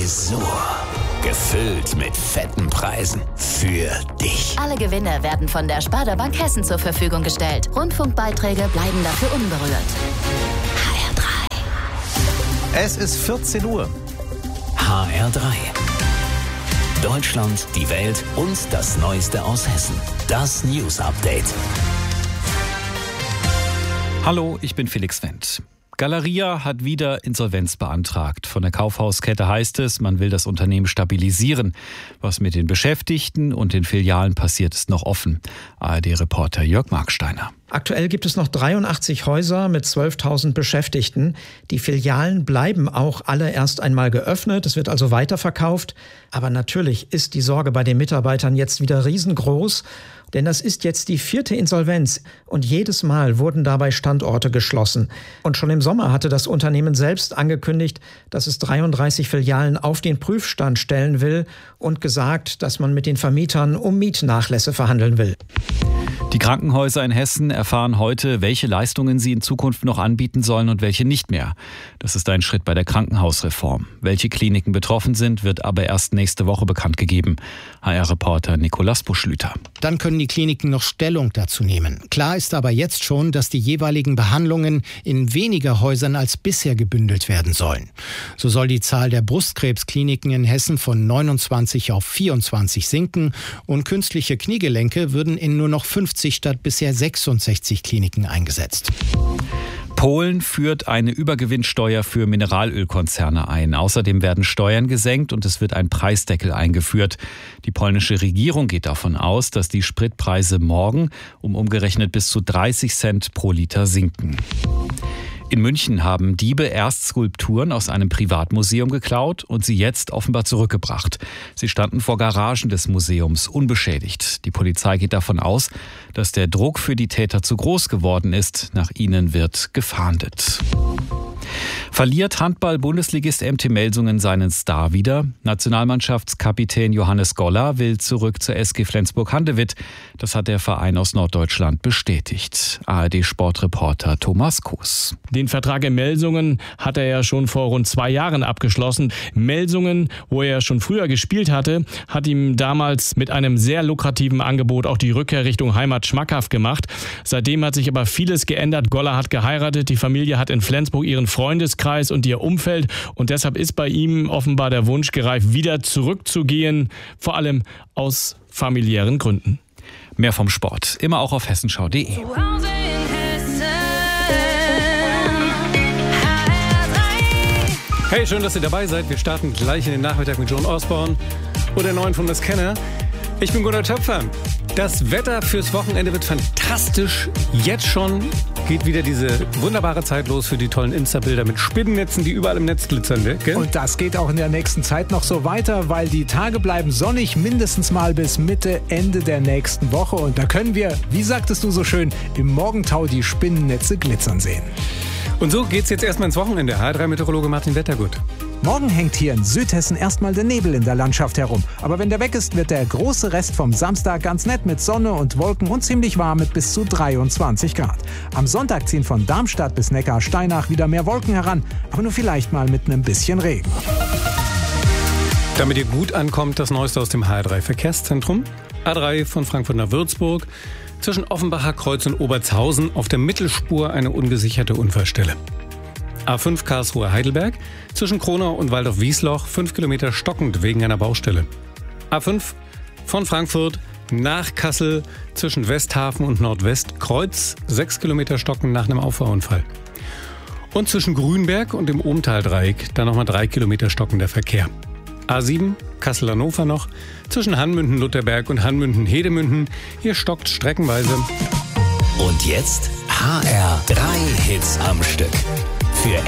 Tresor. Gefüllt mit fetten Preisen für dich. Alle Gewinne werden von der Sparda Bank Hessen zur Verfügung gestellt. Rundfunkbeiträge bleiben dafür unberührt. HR3. Es ist 14 Uhr. HR3. Deutschland, die Welt und das Neueste aus Hessen. Das News Update. Hallo, ich bin Felix Wendt. Galeria hat wieder Insolvenz beantragt. Von der Kaufhauskette heißt es, man will das Unternehmen stabilisieren. Was mit den Beschäftigten und den Filialen passiert, ist noch offen. ARD-Reporter Jörg Marksteiner. Aktuell gibt es noch 83 Häuser mit 12.000 Beschäftigten. Die Filialen bleiben auch alle erst einmal geöffnet. Es wird also weiterverkauft. Aber natürlich ist die Sorge bei den Mitarbeitern jetzt wieder riesengroß. Denn das ist jetzt die 4. Insolvenz. Und jedes Mal wurden dabei Standorte geschlossen. Und schon im Sommer hatte das Unternehmen selbst angekündigt, dass es 33 Filialen auf den Prüfstand stellen will und gesagt, dass man mit den Vermietern um Mietnachlässe verhandeln will. Die Krankenhäuser in Hessen erfahren heute, welche Leistungen sie in Zukunft noch anbieten sollen und welche nicht mehr. Das ist ein Schritt bei der Krankenhausreform. Welche Kliniken betroffen sind, wird aber erst nächste Woche bekannt gegeben. HR-Reporter Nicolas Buschlüter. Dann können die Kliniken noch Stellung dazu nehmen. Klar ist aber jetzt schon, dass die jeweiligen Behandlungen in weniger Häusern als bisher gebündelt werden sollen. So soll die Zahl der Brustkrebskliniken in Hessen von 29 auf 24 sinken und künstliche Kniegelenke würden in nur noch 50 statt bisher 66 Kliniken eingesetzt. Polen führt eine Übergewinnsteuer für Mineralölkonzerne ein. Außerdem werden Steuern gesenkt und es wird ein Preisdeckel eingeführt. Die polnische Regierung geht davon aus, dass die Spritpreise morgen um umgerechnet bis zu 30 Cent pro Liter sinken. In München haben Diebe erst Skulpturen aus einem Privatmuseum geklaut und sie jetzt offenbar zurückgebracht. Sie standen vor Garagen des Museums unbeschädigt. Die Polizei geht davon aus, dass der Druck für die Täter zu groß geworden ist. Nach ihnen wird gefahndet. Verliert Handball-Bundesligist MT Melsungen seinen Star wieder? Nationalmannschaftskapitän Johannes Goller will zurück zur SG Flensburg-Handewitt. Das hat der Verein aus Norddeutschland bestätigt. ARD-Sportreporter Thomas Kuss. Den Vertrag in Melsungen hat er ja schon vor rund 2 Jahren abgeschlossen. Melsungen, wo er schon früher gespielt hatte, hat ihm damals mit einem sehr lukrativen Angebot auch die Rückkehr Richtung Heimat schmackhaft gemacht. Seitdem hat sich aber vieles geändert. Goller hat geheiratet, die Familie hat in Flensburg ihren Freundeskreis und ihr Umfeld und deshalb ist bei ihm offenbar der Wunsch gereift, wieder zurückzugehen, vor allem aus familiären Gründen. Mehr vom Sport, immer auch auf hessenschau.de. Hey, schön, dass ihr dabei seid. Wir starten gleich in den Nachmittag mit Joan Osborne und der neuen von The Scanner. Ich bin Gunnar Töpfer. Das Wetter fürs Wochenende wird fantastisch. Jetzt schon geht wieder diese wunderbare Zeit los für die tollen Insta-Bilder mit Spinnennetzen, die überall im Netz glitzern. Gell? Und das geht auch in der nächsten Zeit noch so weiter, weil die Tage bleiben sonnig, mindestens mal bis Mitte, Ende der nächsten Woche. Und da können wir, wie sagtest du so schön, im Morgentau die Spinnennetze glitzern sehen. Und so geht's jetzt erstmal ins Wochenende. HR3-Meteorologe Martin Wettergut. Morgen hängt hier in Südhessen erstmal der Nebel in der Landschaft herum. Aber wenn der weg ist, wird der große Rest vom Samstag ganz nett mit Sonne und Wolken und ziemlich warm mit bis zu 23 Grad. Am Sonntag ziehen von Darmstadt bis Neckar-Steinach wieder mehr Wolken heran, aber nur vielleicht mal mit einem bisschen Regen. Damit ihr gut ankommt, das Neueste aus dem HR3-Verkehrszentrum. A3 von Frankfurt nach Würzburg. Zwischen Offenbacher Kreuz und Obertshausen auf der Mittelspur eine ungesicherte Unfallstelle. A5 Karlsruhe-Heidelberg, zwischen Kronau und Waldorf-Wiesloch 5 Kilometer stockend wegen einer Baustelle. A5 von Frankfurt nach Kassel, zwischen Westhafen und Nordwestkreuz 6 Kilometer stockend nach einem Auffahrunfall. Und zwischen Grünberg und dem Ohmtal-Dreieck dann nochmal 3 Kilometer stockender Verkehr. A7 Kassel-Hannover noch, zwischen Hanmünden-Lutherberg und Hanmünden-Hedemünden, hier stockt streckenweise. Und jetzt HR3 Hits am Stück. Für